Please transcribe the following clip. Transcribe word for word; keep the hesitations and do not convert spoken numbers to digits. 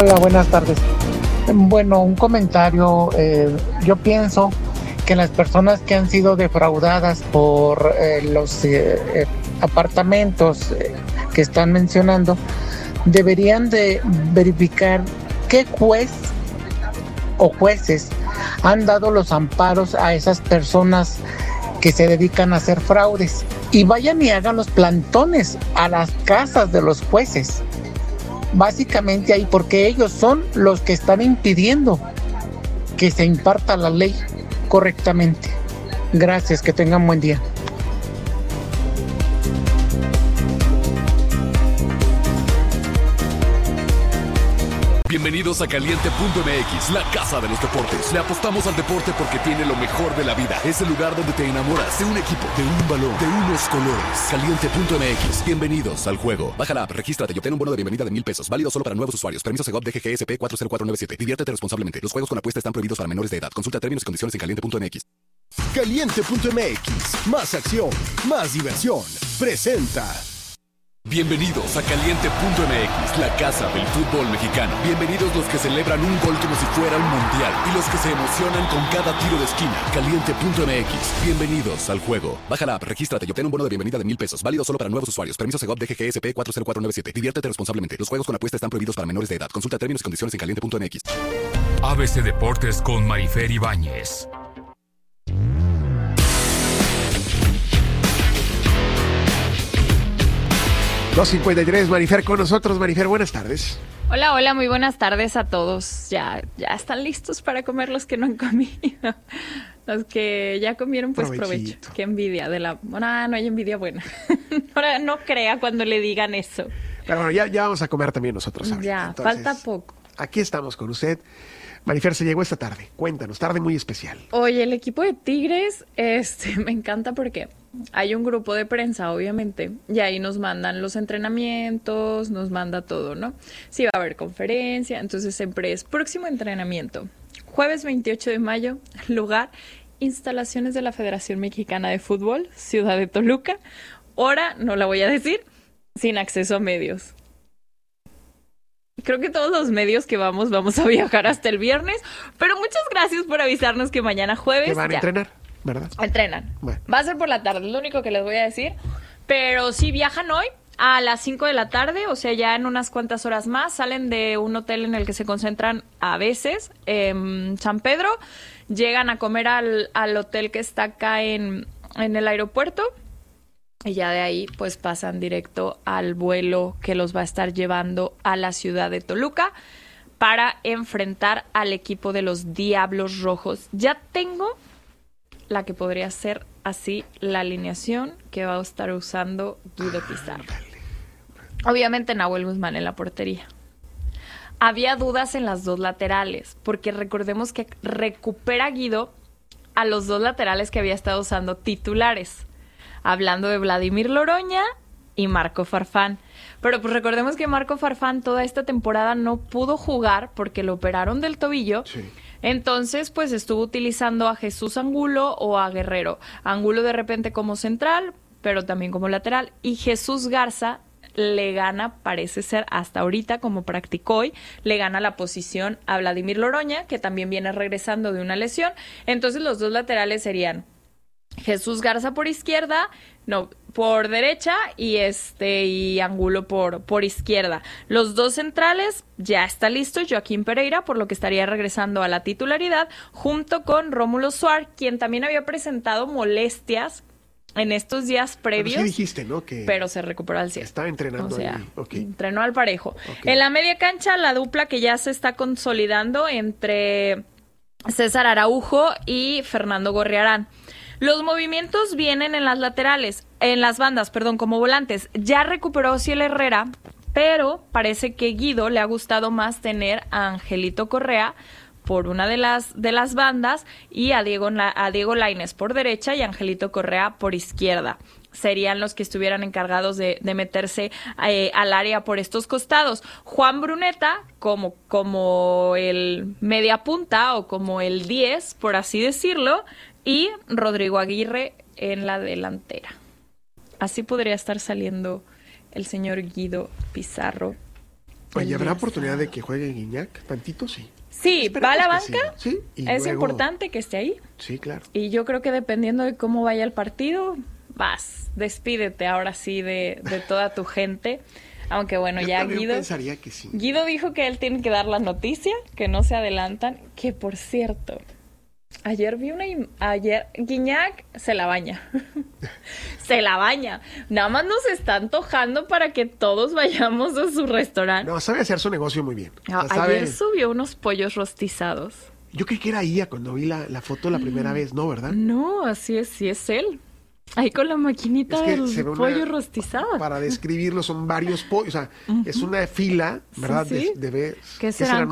Hola, buenas tardes. Bueno, un comentario. Eh, yo pienso que las personas que han sido defraudadas por eh, los eh, eh, apartamentos eh, que están mencionando deberían de verificar qué juez o jueces han dado los amparos a esas personas que se dedican a hacer fraudes, y vayan y hagan los plantones a las casas de los jueces, básicamente ahí, porque ellos son los que están impidiendo que se imparta la ley correctamente. Gracias, que tengan buen día. Bienvenidos a Caliente punto M X, la casa de los deportes. Le apostamos al deporte porque tiene lo mejor de la vida. Es el lugar donde te enamoras de un equipo, de un balón, de unos colores. Caliente punto M X, bienvenidos al juego. Baja la app, regístrate y obtén un bono de bienvenida de mil pesos. Válido solo para nuevos usuarios. Permiso Segov D G G S P cuatro cero cuatro nueve siete. Diviértete responsablemente. Los juegos con apuesta están prohibidos para menores de edad. Consulta términos y condiciones en caliente punto M X. Caliente punto M X, más acción, más diversión. Presenta. Bienvenidos a Caliente punto M X, la casa del fútbol mexicano. Bienvenidos los que celebran un gol como si fuera un mundial y los que se emocionan con cada tiro de esquina. Caliente punto M X, bienvenidos al juego. Baja la app, regístrate y obtén un bono de bienvenida de mil pesos. Válido solo para nuevos usuarios. Permiso Segov D G G S P cuatro cero cuatro nueve siete. Diviértete responsablemente. Los juegos con apuesta están prohibidos para menores de edad. Consulta términos y condiciones en caliente punto M X. A B C Deportes con Marifer Ibáñez. dos cincuenta y tres, Marifer con nosotros. Marifer, buenas tardes. Hola, hola, muy buenas tardes a todos. Ya, ya están listos para comer los que no han comido. Los que ya comieron, pues provecho. Qué envidia de la... No, no hay envidia buena. Ahora no crea cuando le digan eso. Pero bueno, ya, ya vamos a comer también nosotros ahorita. Ya, Entonces, falta poco. Aquí estamos con usted. Marifer se llegó esta tarde. Cuéntanos, tarde muy especial. Oye, el equipo de Tigres, este, me encanta porque hay un grupo de prensa, obviamente, y ahí nos mandan los entrenamientos, nos manda todo, ¿no? Sí va a haber conferencia, entonces siempre es próximo entrenamiento. Jueves veintiocho de mayo, lugar, instalaciones de la Federación Mexicana de Fútbol, Ciudad de Toluca. Hora, no la voy a decir, sin acceso a medios. Creo que todos los medios que vamos, vamos a viajar hasta el viernes, pero muchas gracias por avisarnos que mañana jueves... Que van a ya. entrenar, ¿verdad? Entrenan. Bueno. Va a ser por la tarde, es lo único que les voy a decir. Pero sí viajan hoy a las cinco de la tarde, o sea, ya en unas cuantas horas más. Salen de un hotel en el que se concentran a veces, en San Pedro. Llegan a comer al, al hotel que está acá en, en el aeropuerto. Y ya de ahí, pues, pasan directo al vuelo que los va a estar llevando a la ciudad de Toluca para enfrentar al equipo de los Diablos Rojos. Ya tengo la que podría ser así la alineación que va a estar usando Guido Pizarro. Obviamente Nahuel Guzmán en la portería. Había dudas en las dos laterales, porque recordemos que recupera Guido a los dos laterales que había estado usando titulares. Hablando de Vladimir Loroña y Marco Farfán. Pero pues recordemos que Marco Farfán toda esta temporada no pudo jugar porque lo operaron del tobillo. Sí. Entonces, pues estuvo utilizando a Jesús Angulo o a Guerrero. Angulo de repente como central, pero también como lateral. Y Jesús Garza le gana, parece ser hasta ahorita, como practicó hoy, le gana la posición a Vladimir Loroña, que también viene regresando de una lesión. Entonces los dos laterales serían Jesús Garza por izquierda, no, por derecha y este y Angulo por, por izquierda. Los dos centrales ya está listo, Joaquín Pereira, por lo que estaría regresando a la titularidad, junto con Rómulo Suárez, quien también había presentado molestias en estos días previos. Pero sí dijiste, ¿no? Que pero se recuperó al cien. Estaba entrenando o sea, ahí. Okay. Entrenó al parejo. Okay. En la media cancha, la dupla que ya se está consolidando entre César Araujo y Fernando Gorriarán. Los movimientos vienen en las laterales, en las bandas, perdón, como volantes. Ya recuperó Ciel Herrera, pero parece que Guido le ha gustado más tener a Angelito Correa por una de las de las bandas y a Diego a Diego Lainez por derecha y Angelito Correa por izquierda. Serían los que estuvieran encargados de, de meterse eh, al área por estos costados. Juan Bruneta como, como el media punta o como el diez, por así decirlo, y Rodrigo Aguirre en la delantera. Así podría estar saliendo el señor Guido Pizarro Oye, ¿habrá día oportunidad sábado. de que juegue Guiñac? ¿Tantito? Sí. Sí, va a la Esperemos que banca. sí. Sí, y Es luego- importante que esté ahí. Sí, claro. Y yo creo que dependiendo de cómo vaya el partido, vas, despídete ahora sí de, de toda tu gente. Aunque bueno, Yo ya también Guido... pensaría que sí. Guido dijo que él tiene que dar la noticia, que no se adelantan. Que por cierto, ayer vi una... im- Ayer, Guiñac se la baña. Se la baña. Nada más nos está antojando para que todos vayamos a su restaurante. No, sabe hacer su negocio muy bien. O sea, A- sabe- Ayer subió unos pollos rostizados. Yo creí que era ella cuando vi la, la foto la primera vez, ¿no? ¿Verdad? No, así es, sí es él. Ahí con la maquinita Es que del se ve una- pollo rostizado. Para describirlo, son varios pollos. O sea, es una fila, ¿verdad? Sí, sí. De, de- ¿Qué ¿qué serán?